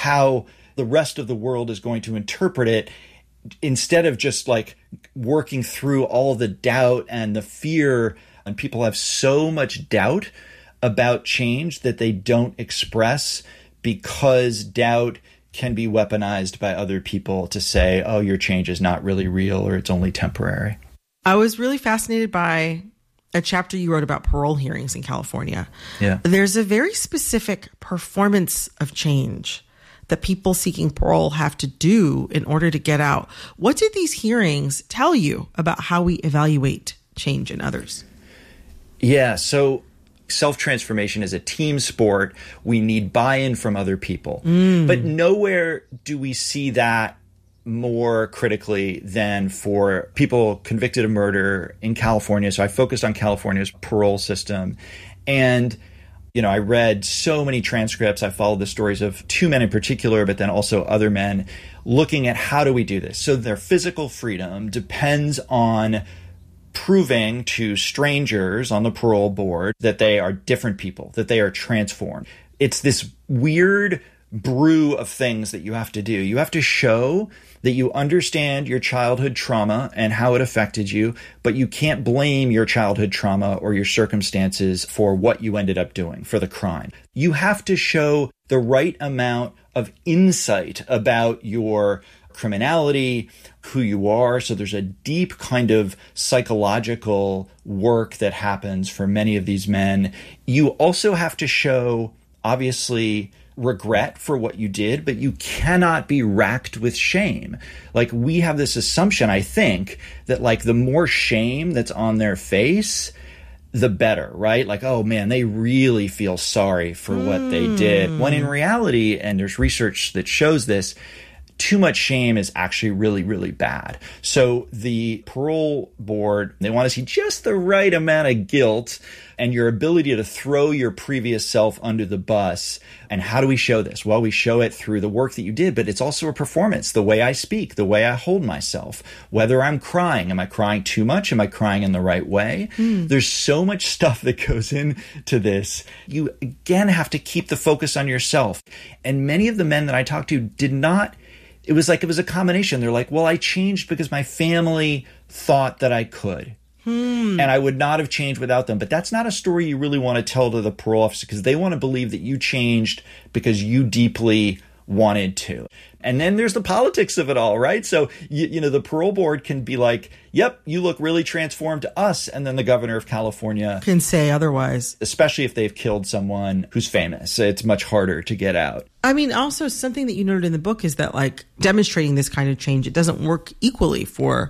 how the rest of the world is going to interpret it, instead of just like working through all the doubt and the fear. And people have so much doubt about change that they don't express, because doubt can be weaponized by other people to say, oh, your change is not really real, or it's only temporary. I was really fascinated by a chapter you wrote about parole hearings in California. Yeah. There's a very specific performance of change that people seeking parole have to do in order to get out. What did these hearings tell you about how we evaluate change in others? Yeah, so self-transformation is a team sport. We need buy-in from other people. But nowhere do we see that more critically than for people convicted of murder in California. So I focused on California's parole system. And, you know, I read so many transcripts. I followed the stories of two men in particular, but then also other men, looking at how do we do this. So their physical freedom depends on proving to strangers on the parole board that they are different people, that they are transformed. It's this weird brew of things that you have to do. You have to show that you understand your childhood trauma and how it affected you, but you can't blame your childhood trauma or your circumstances for what you ended up doing, for the crime. You have to show the right amount of insight about your criminality, who you are. So there's a deep kind of psychological work that happens for many of these men. You also have to show, obviously, regret for what you did, but you cannot be racked with shame. Like, we have this assumption, I think, that like the more shame that's on their face, the better, right? Like, oh man, they really feel sorry for what they did. When in reality, and there's research that shows this, too much shame is actually really, really bad. So the parole board, they want to see just the right amount of guilt and your ability to throw your previous self under the bus. And how do we show this? Well, we show it through the work that you did, but it's also a performance, the way I speak, the way I hold myself, whether I'm crying. Am I crying too much? Am I crying in the right way? There's so much stuff that goes into this. You, again, have to keep the focus on yourself. And many of the men that I talked to did not. It was a combination. They're like, well, I changed because my family thought that I could. And I would not have changed without them. But that's not a story you really want to tell to the parole officer, because they want to believe that you changed because you deeply wanted to. And then there's the politics of it all, right? So, you know, the parole board can be like, yep, you look really transformed to us. And then the governor of California can say otherwise, especially if they've killed someone who's famous. It's much harder to get out. I mean, also something that you noted in the book is that, like, demonstrating this kind of change, it doesn't work equally for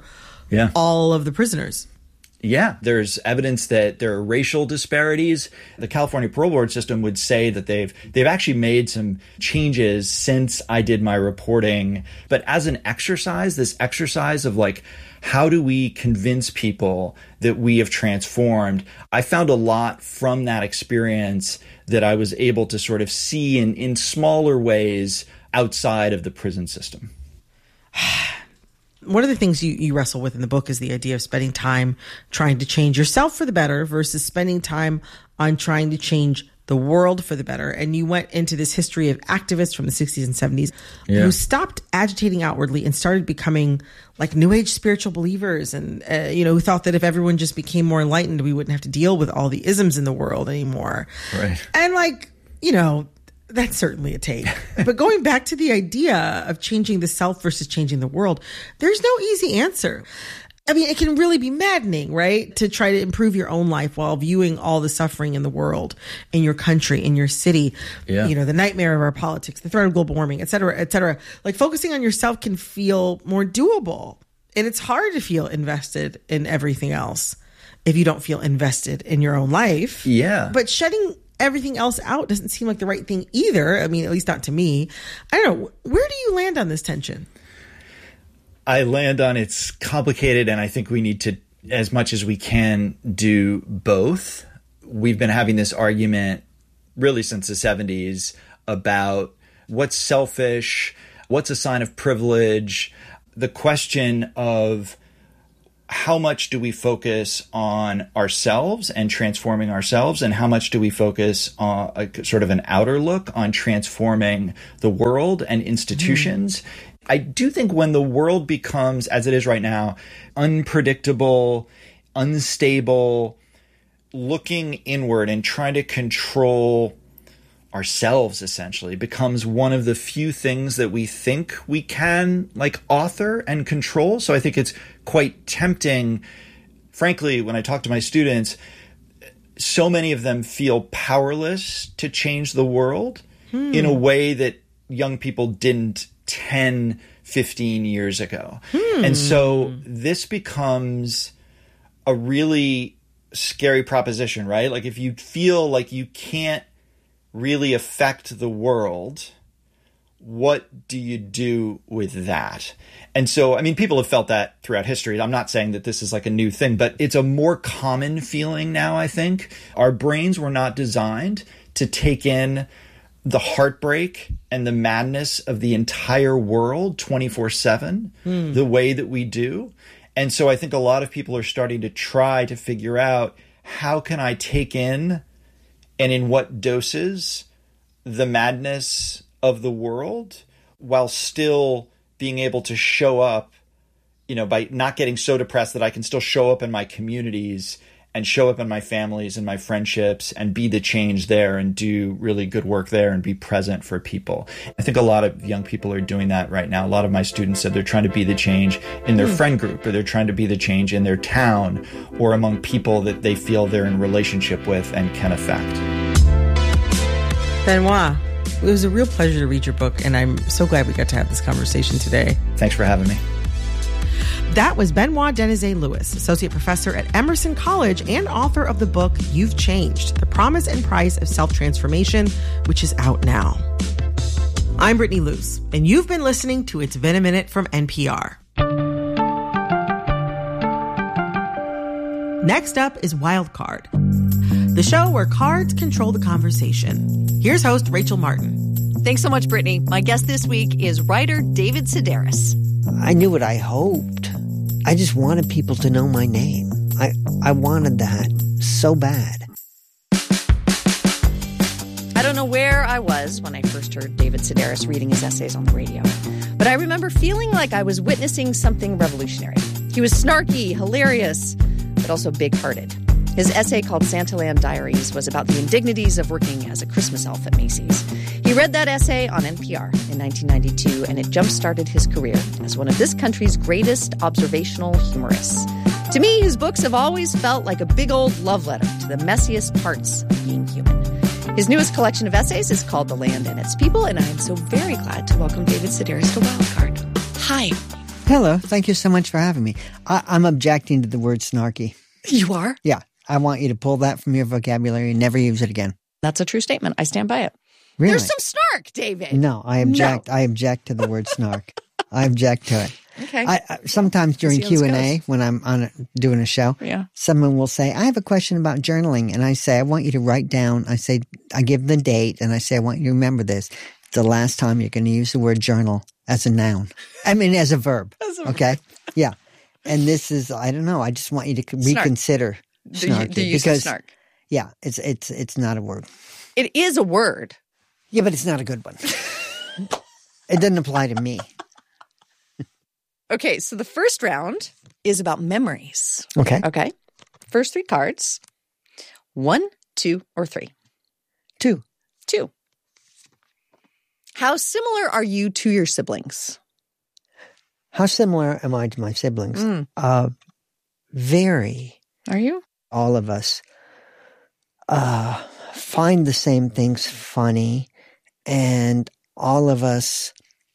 all of the prisoners. Yeah, there's evidence that there are racial disparities. The California parole board system would say that they've actually made some changes since I did my reporting. But as an exercise, this exercise of like, how do we convince people that we have transformed? I found a lot from that experience that I was able to sort of see in smaller ways outside of the prison system. One of the things you wrestle with in the book is the idea of spending time trying to change yourself for the better versus spending time on trying to change the world for the better. And you went into this history of activists from the 60s and 70s who stopped agitating outwardly and started becoming like New Age spiritual believers, and who thought that if everyone just became more enlightened, we wouldn't have to deal with all the isms in the world anymore. Right. And that's certainly a take. But going back to the idea of changing the self versus changing the world, there's no easy answer. I mean, it can really be maddening, right? To try to improve your own life while viewing all the suffering in the world, in your country, in your city, the nightmare of our politics, the threat of global warming, et cetera, et cetera. Like, focusing on yourself can feel more doable. And it's hard to feel invested in everything else if you don't feel invested in your own life. Yeah. But shutting everything else out doesn't seem like the right thing either. I mean, at least not to me. I don't know. Where do you land on this tension? I land on it's complicated, and I think we need to, as much as we can, do both. We've been having this argument really since the 70s about what's selfish, what's a sign of privilege, the question of how much do we focus on ourselves and transforming ourselves, and how much do we focus on a sort of an outer look on transforming the world and institutions? I do think when the world becomes, as it is right now, unpredictable, unstable, looking inward and trying to control ourselves essentially becomes one of the few things that we think we can like author and control. So I think it's quite tempting. Frankly, when I talk to my students, so many of them feel powerless to change the world in a way that young people didn't 10, 15 years ago. And so this becomes a really scary proposition, right? Like if you feel like you can't really affect the world, what do you do with that? And so, I mean, people have felt that throughout history. I'm not saying that this is like a new thing, but it's a more common feeling now, I think. Our brains were not designed to take in the heartbreak and the madness of the entire world 24/7 the way that we do. And so I think a lot of people are starting to try to figure out, how can I take in and in what doses the madness of the world while still being able to show up, by not getting so depressed that I can still show up in my communities and show up in my families and my friendships and be the change there and do really good work there and be present for people. I think a lot of young people are doing that right now. A lot of my students said they're trying to be the change in their friend group, or they're trying to be the change in their town or among people that they feel they're in relationship with and can affect. Benoit, it was a real pleasure to read your book, and I'm so glad we got to have this conversation today. Thanks for having me. That was Benoit Denizet-Lewis, Associate Professor at Emerson College and author of the book You've Changed, The Promise and Price of Self-Transformation, which is out now. I'm Brittany Luce, and you've been listening to It's Been a Minute from NPR. Next up is Wildcard, the show where cards control the conversation. Here's host Rachel Martin. Thanks so much, Brittany. My guest this week is writer David Sedaris. I knew what I hoped. I just wanted people to know my name. I wanted that so bad. I don't know where I was when I first heard David Sedaris reading his essays on the radio, but I remember feeling like I was witnessing something revolutionary. He was snarky, hilarious, but also big-hearted. His essay called Santaland Diaries was about the indignities of working as a Christmas elf at Macy's. He read that essay on NPR in 1992, and it jump-started his career as one of this country's greatest observational humorists. To me, his books have always felt like a big old love letter to the messiest parts of being human. His newest collection of essays is called The Land and Its People, and I am so very glad to welcome David Sedaris to Wildcard. Hi. Hello. Thank you so much for having me. I'm objecting to the word snarky. You are? Yeah. I want you to pull that from your vocabulary and never use it again. That's a true statement. I stand by it. Really? There's some snark, David. No, I object. No. I object to the word snark. I object to it. Okay. I sometimes during Q&A, when I'm doing a show, someone will say, I have a question about journaling. And I say, I want you to write down. I give the date and I say, I want you to remember this. It's the last time you're going to use the word journal as a noun. I mean, as a verb. Okay. Yeah. And this is, I don't know. I just want you to reconsider snarky. The use of snark. Yeah. It's not a word. It is a word. Yeah, but it's not a good one. It doesn't apply to me. Okay, so the first round is about memories. Okay. Okay. First three cards. 1, 2, or 3? 2. 2. How similar are you to your siblings? How similar am I to my siblings? Very. Are you? All of us find the same things funny, and all of us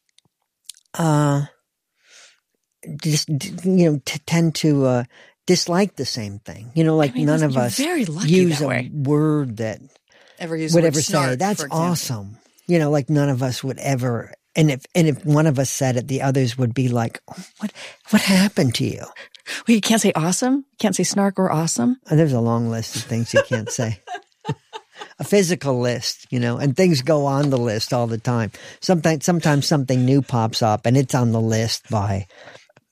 just tend to dislike the same thing. Like none of us use a word that would ever say that's awesome. Like none of us would ever. And if one of us said it, the others would be like, oh, what happened to you? Well, you can't say awesome. You can't say snark or awesome. There's a long list of things you can't say. A physical list, and things go on the list all the time. Sometimes something new pops up and it's on the list by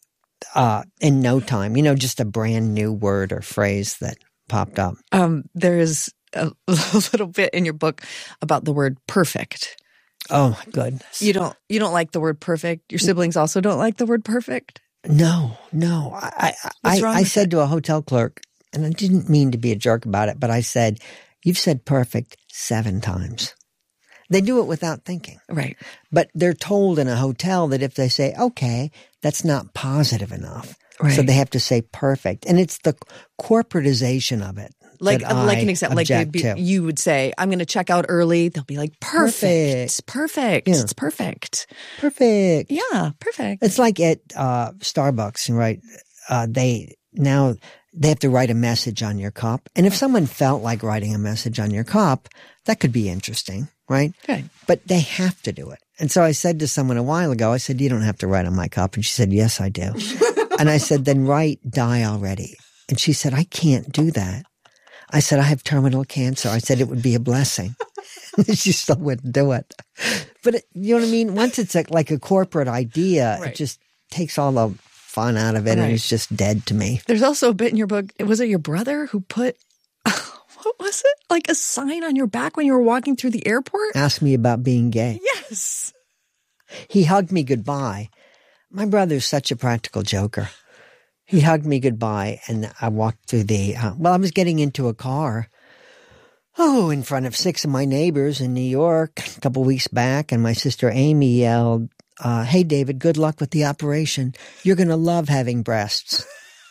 in no time, just a brand new word or phrase that popped up. There is a little bit in your book about the word perfect. Oh my goodness. You don't like the word perfect? Your siblings also don't like the word perfect? No. I said it? to a hotel clerk, and I didn't mean to be a jerk about it, but I said, "You've said perfect 7 times." They do it without thinking. Right. But they're told in a hotel that if they say, okay, that's not positive enough. Right. So they have to say perfect. And it's the corporatization of it. Like an example, you would say, I'm going to check out early. They'll be like, perfect. Perfect. Yeah. It's perfect. Perfect. Yeah, perfect. It's like at Starbucks, right? They have to write a message on your cup. And if someone felt like writing a message on your cup, that could be interesting, right? Okay. But they have to do it. And so I said to someone a while ago, I said, you don't have to write on my cup. And she said, yes, I do. And I said, then write die already. And she said, I can't do that. I said, I have terminal cancer. I said, it would be a blessing. She still wouldn't do it. But you know what I mean? Once it's like a corporate idea, It just takes all the fun out of it, and it's just dead to me. There's also a bit in your book. Was it your brother who put, what was it? Like a sign on your back when you were walking through the airport? Asked me about being gay. Yes. He hugged me goodbye. My brother's such a practical joker. He hugged me goodbye, and I walked through I was getting into a car, in front of 6 of my neighbors in New York a couple weeks back, and my sister Amy yelled, hey, David, good luck with the operation. You're going to love having breasts.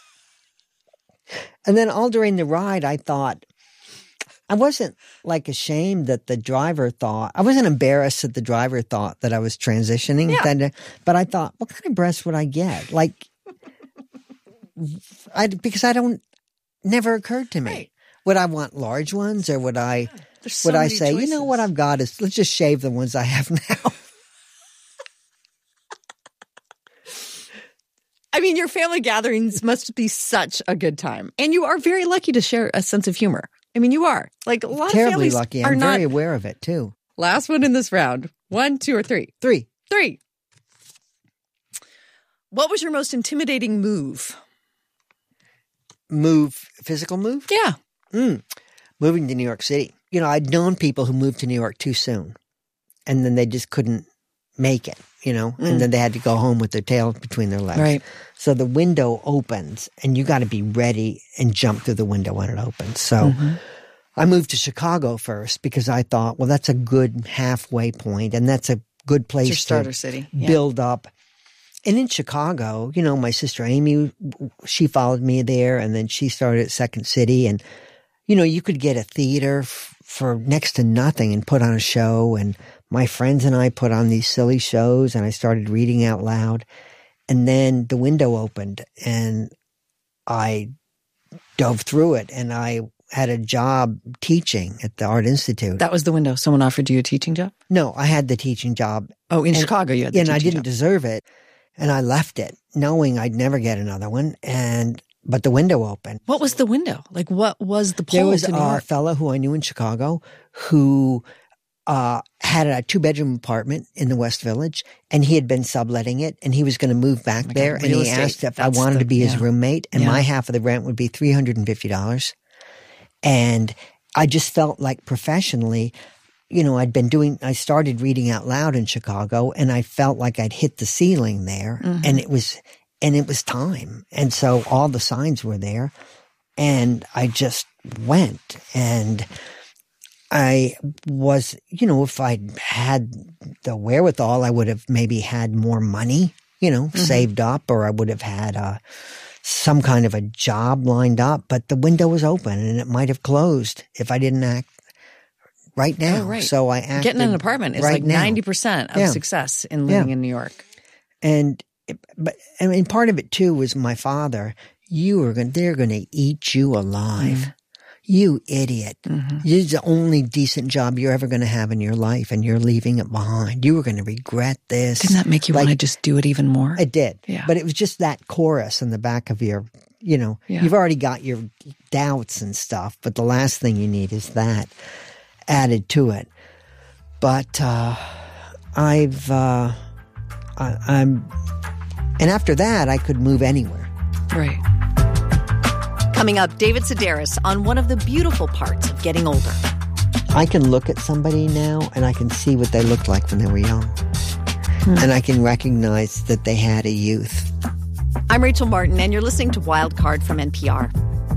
And then all during the ride, I thought, I wasn't like ashamed that the driver thought, I wasn't embarrassed that the driver thought that I was transitioning. Yeah. But I thought, what kind of breasts would I get? Because never occurred to me. Right. Would I want large ones, or would I say, choices. You know what I've got is, let's just shave the ones I have now. I mean, your family gatherings must be such a good time. And you are very lucky to share a sense of humor. I mean, you are. Like a lot Terribly of families lucky. are I'm not. very aware of it, too. Last one in this round. 1, 2, or 3? 3. 3. What was your most intimidating move? Physical move? Yeah. Moving to New York City. I'd known people who moved to New York too soon, and then they just couldn't make it, and then they had to go home with their tail between their legs. Right. So the window opens, and you got to be ready and jump through the window when it opens. So I moved to Chicago first because I thought, well, that's a good halfway point, and that's a good place your starter city. Build up. And in Chicago, my sister Amy, she followed me there, and then she started at Second City. And, you could get a theater for next to nothing and put on a show. And my friends and I put on these silly shows, and I started reading out loud. And then the window opened, and I dove through it, and I had a job teaching at the Art Institute. That was the window. Someone offered you a teaching job? No, I had the teaching job. Oh, in Chicago you had the teaching job. And I didn't deserve it. And I left it knowing I'd never get another one. But the window opened. What was the window? Like, what was the pull There was to New York? a fellow who I knew in Chicago who had a 2-bedroom apartment in the West Village, and he had been subletting it, and he was going to move back there. And he asked if I wanted to be his roommate, and my half of the rent would be $350. And I just felt like professionally, I started reading out loud in Chicago, and I felt like I'd hit the ceiling there, and it was time. And so all the signs were there, and I just went. And I was, if I'd had the wherewithal, I would have maybe had more money, saved up, or I would have had some kind of a job lined up. But the window was open, and it might have closed if I didn't act right now. Oh, right. So I acted Getting an apartment is right like now. 90% of success in living in New York. And part of it too was my father. They're going to eat you alive. You idiot. This is the only decent job you're ever going to have in your life, and you're leaving it behind. You were going to regret this. Didn't that make you want to just do it even more? It did. Yeah. But it was just that chorus in the back of your, you've already got your doubts and stuff, but the last thing you need is that added to it. But I'm And after that, I could move anywhere. Right. Coming up, David Sedaris on one of the beautiful parts of getting older. I can look at somebody now and I can see what they looked like when they were young. And I can recognize that they had a youth. I'm Rachel Martin, and you're listening to Wild Card from NPR.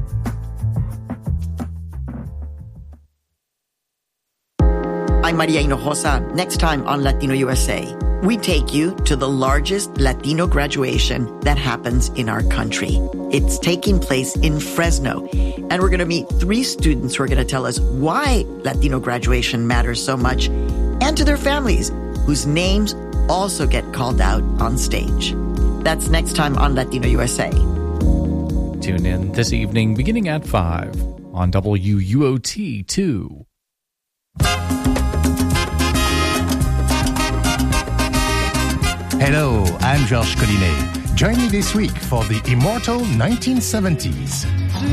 I'm Maria Hinojosa. Next time on Latino USA, we take you to the largest Latino graduation that happens in our country. It's taking place in Fresno, and we're going to meet 3 students who are going to tell us why Latino graduation matters so much, and to their families, whose names also get called out on stage. That's next time on Latino USA. Tune in this evening beginning at 5 on WUOT2. Hello, I'm Georges Collinet. Join me this week for the immortal 1970s.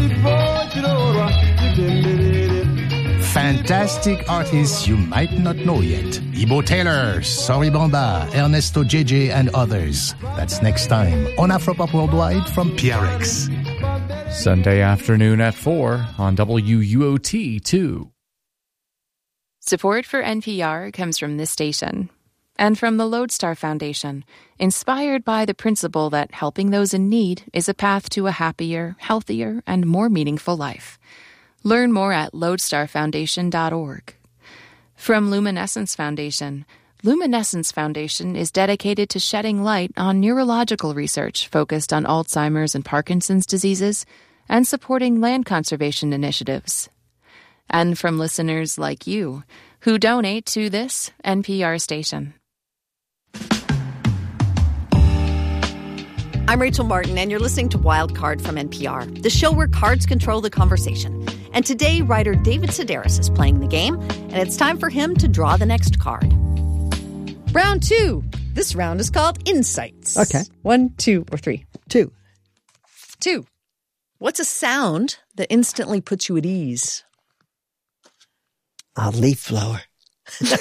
Fantastic artists you might not know yet. Ibo Taylor, Sorry Banda, Ernesto JJ, and others. That's next time on Afropop Worldwide from PRX. Sunday afternoon at 4 on WUOT2. Support for NPR comes from this station and from the Lodestar Foundation, inspired by the principle that helping those in need is a path to a happier, healthier, and more meaningful life. Learn more at lodestarfoundation.org. From Luminescence Foundation, Luminescence Foundation is dedicated to shedding light on neurological research focused on Alzheimer's and Parkinson's diseases and supporting land conservation initiatives. And from listeners like you, who donate to this NPR station. I'm Rachel Martin, and you're listening to Wild Card from NPR, the show where cards control the conversation. And today, writer David Sedaris is playing the game, and it's time for him to draw the next card. Round 2. This round is called Insights. Okay. 1, 2, or 3? 2. 2. What's a sound that instantly puts you at ease? A leaf blower. I'm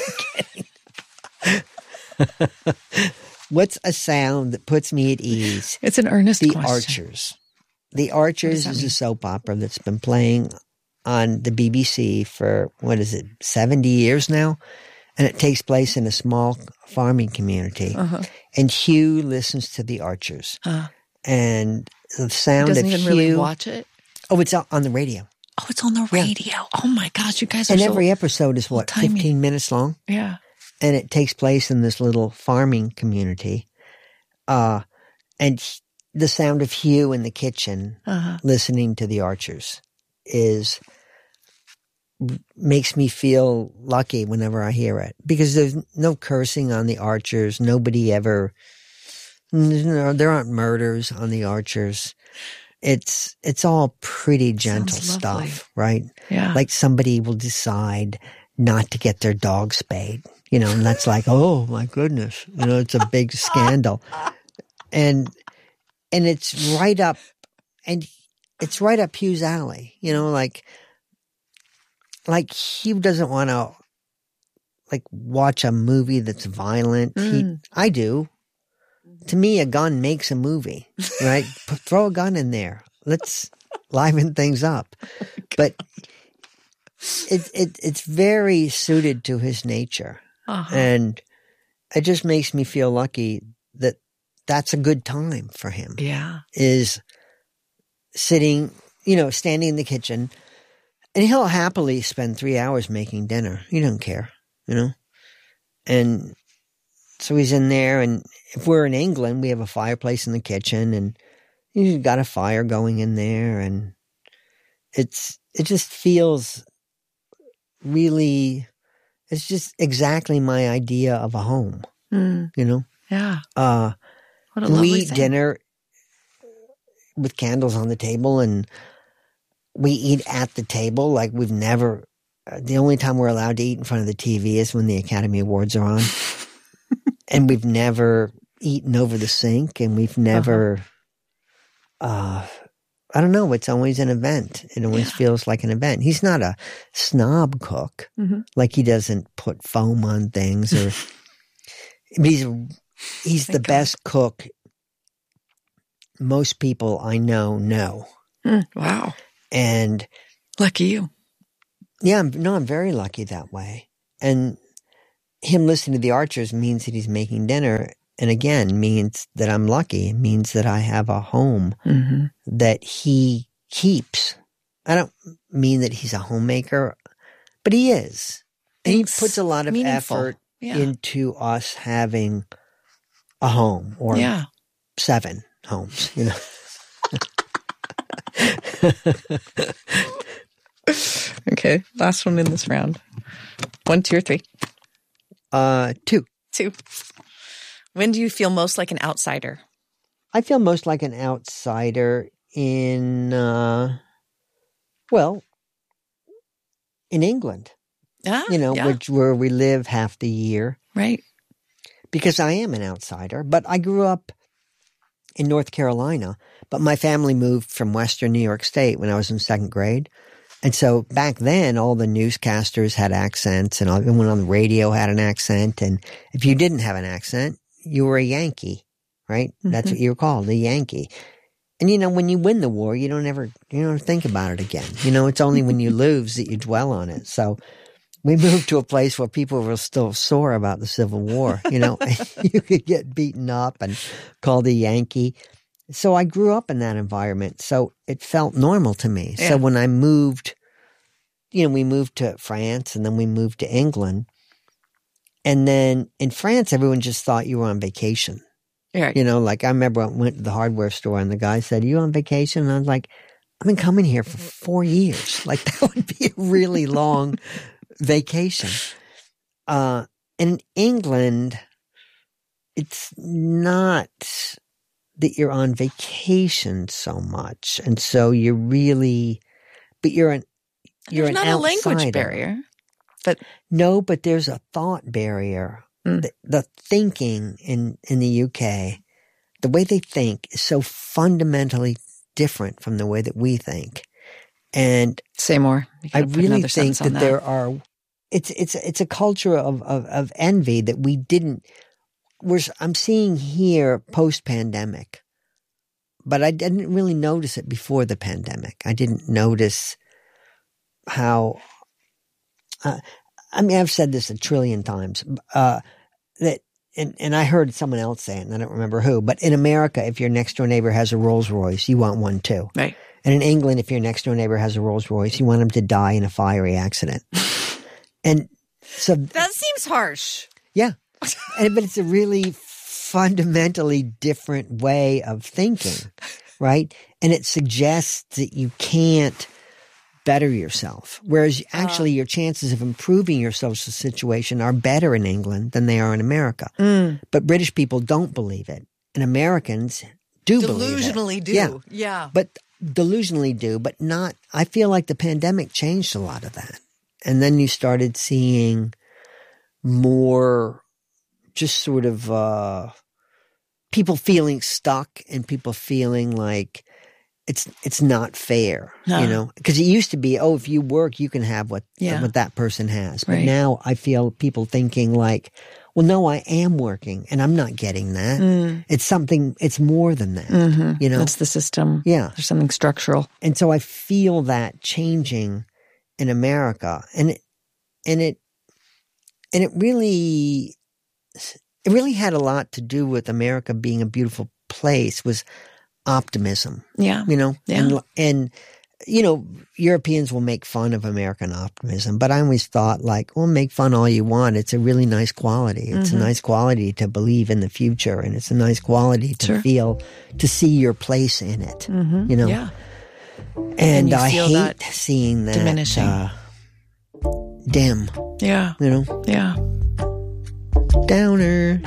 kidding. What's a sound that puts me at ease? It's an earnest question. question. Archers. The Archers is a soap opera that's been playing on the BBC for, 70 years now? And it takes place in a small farming community. Uh-huh. And Hugh listens to the Archers. And the sound of Hugh... He doesn't even really watch it? Oh, it's on the radio. Oh, it's on the radio. Yeah. Oh, my gosh, you guys are And every episode is, 15 minutes long? Yeah. And it takes place in this little farming community. And the sound of Hugh in the kitchen listening to the Archers makes me feel lucky whenever I hear it. Because there's no cursing on the Archers. There aren't murders on the Archers. It's all pretty gentle stuff, right? Yeah. Like somebody will decide not to get their dog spayed, and that's like, oh my goodness, it's a big scandal. And it's right up Hugh's alley, like Hugh doesn't want to watch a movie that's violent. I do. To me, a gun makes a movie, right? Throw a gun in there. Let's liven things up. But it's very suited to his nature. And it just makes me feel lucky that that's a good time for him. Yeah. Is sitting, standing in the kitchen, and he'll happily spend 3 hours making dinner. He doesn't care, And so he's in there, and if we're in England, we have a fireplace in the kitchen, and he's got a fire going in there, and it just feels really, it's just exactly my idea of a home, Yeah. What a lovely we eat thing. dinner with candles on the table, and we eat at the table like we've never. The only time we're allowed to eat in front of the TV is when the Academy Awards are on. And we've never eaten over the sink, and we've never, I don't know, it's always an event. It always feels like an event. He's not a snob cook. Like he doesn't put foam on things, but he's the best cook most people I know. Wow. And lucky you. Yeah, I'm very lucky that way. And him listening to the Archers means that he's making dinner. And again, means that I'm lucky. It means that I have a home that he keeps. I don't mean that he's a homemaker, but he is. And he puts a lot of effort into us having a home or 7 homes, you know. Okay, last one in this round. 1, 2, or 3? 2. 2. When do you feel most like an outsider? I feel most like an outsider in England. Where we live half the year. Right. Because I am an outsider, but I grew up in North Carolina, but my family moved from Western New York State when I was in 2nd grade. And so back then, all the newscasters had accents and everyone on the radio had an accent. And if you didn't have an accent, you were a Yankee, right? That's what you were called, a Yankee. And, when you win the war, you don't think about it again. It's only when you lose that you dwell on it. So we moved to a place where people were still sore about the Civil War, you could get beaten up and called a Yankee. So I grew up in that environment. So it felt normal to me. Yeah. So when I moved, we moved to France and then we moved to England. And then in France, everyone just thought you were on vacation. Right. Like I remember I went to the hardware store and the guy said, "Are you on vacation?" And I was like, "I've been coming here for 4 years." Like that would be a really long vacation. And in England, it's not that you're on vacation so much. And so you're really, but you're an not outsider. A language barrier. But no, but there's a thought barrier. The thinking in the UK, the way they think is so fundamentally different from the way that we think. And say more. I really think that there are, it's a culture of envy that we didn't, I'm seeing here post-pandemic, but I didn't really notice it before the pandemic. I didn't notice how, I've said this a trillion times, that, and I heard someone else say it, and I don't remember who, but in America, if your next door neighbor has a Rolls Royce, you want one too. Right. And in England, if your next door neighbor has a Rolls Royce, you want him to die in a fiery accident. And so that seems harsh. Yeah. But it's a really fundamentally different way of thinking, right? And it suggests that you can't better yourself. Whereas actually your chances of improving your social situation are better in England than they are in America. But British people don't believe it. And Americans do believe it. Delusionally do. Yeah. But delusionally do, but not, I feel like the pandemic changed a lot of that. And then you started seeing more just sort of people feeling stuck and people feeling like it's not fair, because it used to be, if you work, you can have what that person has. But now I feel people thinking like, well, no, I am working and I'm not getting that. It's more than that, That's the system. Yeah. There's something structural. And so I feel that changing in America, and it really had a lot to do with America being a beautiful place, was optimism. Yeah. And Europeans will make fun of American optimism, but I always thought make fun all you want. It's a really nice quality. It's a nice quality to believe in the future, and it's a nice quality to to see your place in it, Yeah. And I hate seeing that diminishing. Dim. Yeah. Yeah. Downer.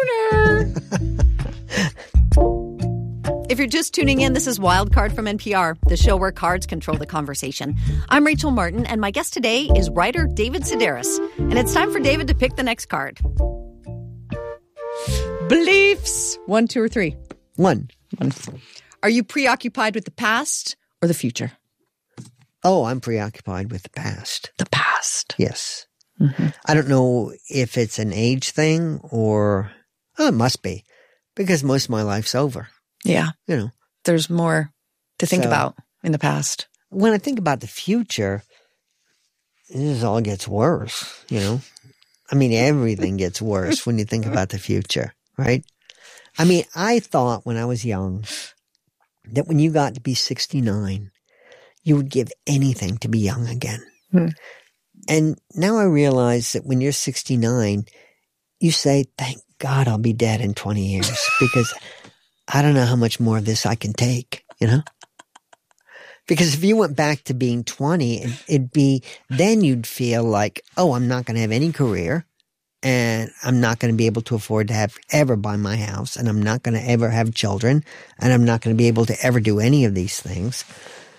If you're just tuning in, this is Wildcard from NPR, the show where cards control the conversation. I'm Rachel Martin, and my guest today is writer David Sedaris. And it's time for David to pick the next card. Beliefs. 1, 2, or 3? 1. Are you preoccupied with the past or the future? Oh, I'm preoccupied with the past. The past. Yes. I don't know if it's an age thing or, it must be, because most of my life's over. Yeah. there's more to think about in the past. When I think about the future, this all gets worse, you know? I mean, everything gets worse when you think about the future, right? I mean, I thought when I was young that when you got to be 69, you would give anything to be young again. And now I realize that when you're 69, you say, thank God I'll be dead in 20 years because I don't know how much more of this I can take, you know? Because if you went back to being 20, it'd be, then you'd feel like, oh, I'm not going to have any career and I'm not going to be able to afford to ever buy my house and I'm not going to ever have children and I'm not going to be able to ever do any of these things.